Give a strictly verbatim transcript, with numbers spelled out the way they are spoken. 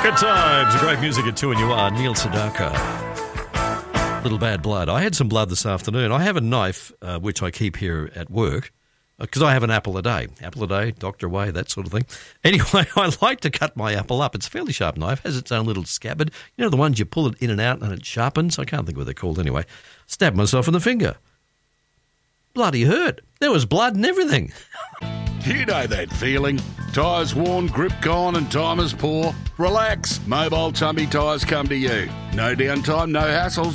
Good times, great music at two and you are Neil Sedaka. Little bad blood. I had some blood this afternoon. I have a knife, uh, which I keep here at work, because I have an apple a day. Apple a day, doctor away, that sort of thing. Anyway, I like to cut my apple up. It's a fairly sharp knife, has its own little scabbard. You know, the ones you pull it in and out and it sharpens? I can't think what they're called anyway. Stabbed myself in the finger. Bloody hurt. There was blood and everything. You know that feeling. Tyres worn, grip gone and time is poor. Relax. Mobile Tumby Tyres come to you. No downtime, no hassles,